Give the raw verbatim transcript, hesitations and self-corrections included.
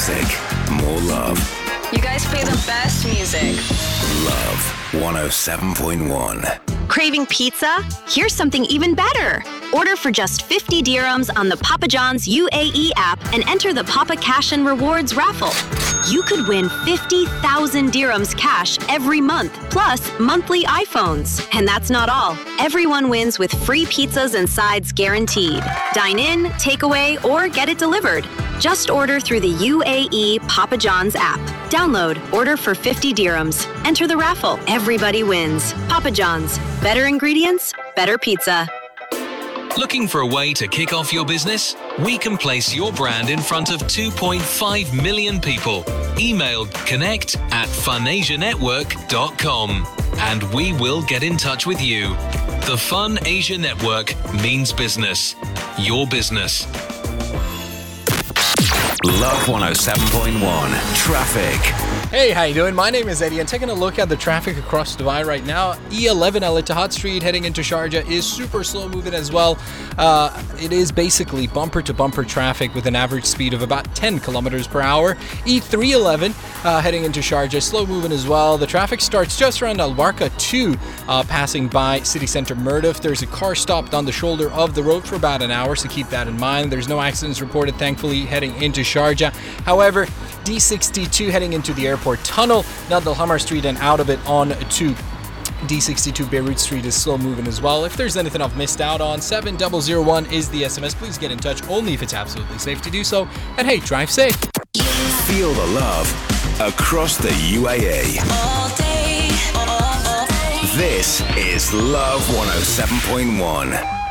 music, more love. You guys play the best music. Love one oh seven point one. Craving pizza? Here's something even better. Order for just fifty dirhams on the Papa John's U A E app and enter the Papa Cash and Rewards raffle. You could win fifty thousand dirhams cash every month, plus monthly iPhones. And that's not all. Everyone wins with free pizzas and sides guaranteed. Dine in, takeaway, or get it delivered. Just order through the U A E Papa John's app. Download, order for fifty dirhams. Enter the raffle. Everybody wins. Papa John's. Better ingredients, better pizza. Looking for a way to kick off your business? We can place your brand in front of two point five million people. Email connect at funasianetwork dot com and we will get in touch with you. The Fun Asia Network means business. Your business. Love one oh seven point one. Traffic. Hey, how you doing? My name is Eddie, and taking a look at the traffic across Dubai right now, E eleven Al Ittihad Street heading into Sharjah is super slow moving as well. Uh, it is basically bumper-to-bumper traffic with an average speed of about ten kilometers per hour. E three eleven uh, heading into Sharjah, slow moving as well. The traffic starts just around Al Warqa two, uh, passing by City Centre Murdif. There's a car stopped on the shoulder of the road for about an hour, so keep that in mind. There's no accidents reported, thankfully, heading into Sharjah. However, D sixty-two heading into the airport tunnel, Nad Al Hamar Street and out of it on to D sixty-two Beirut Street is slow moving as well. If there's anything I've missed out on, seven zero zero one is the S M S. Please get in touch only if it's absolutely safe to do so. And hey, drive safe. Feel the love across the U A E. All day, all day. This is Love one oh seven point one.